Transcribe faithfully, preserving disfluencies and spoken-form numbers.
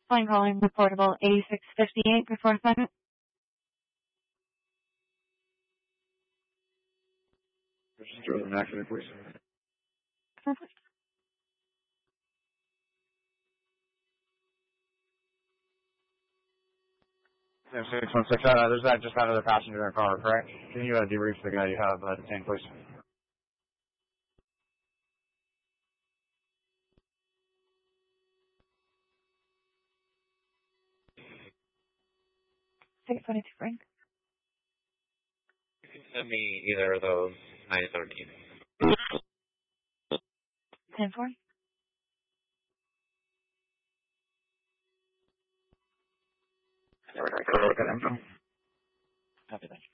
Flying calling reportable eighty-six fifty-eight before assignment. Register an accident, please. Perfect. six one six, uh, there's that just out of the passenger in the car, correct? Can you uh, debrief the guy you have uh, detained, please? six twenty-two Frank. You can send me either of those nine thirteen. ten four. Alright, go look at info. Copy that.